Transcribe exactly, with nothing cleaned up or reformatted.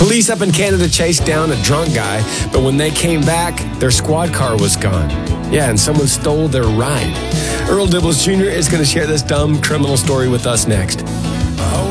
Police up in Canada chased down a drunk guy, but when they came back, their squad car was gone. Yeah, and someone stole their ride. Earl Dibbles Junior is going to share this dumb criminal story with us next. Oh,